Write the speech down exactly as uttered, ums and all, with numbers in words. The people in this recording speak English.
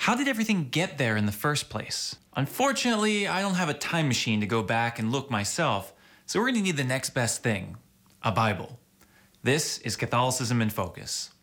How did everything get there in the first place? Unfortunately, I don't have a time machine to go back and look myself, so we're going to need the next best thing, a Bible. This is Catholicism in Focus.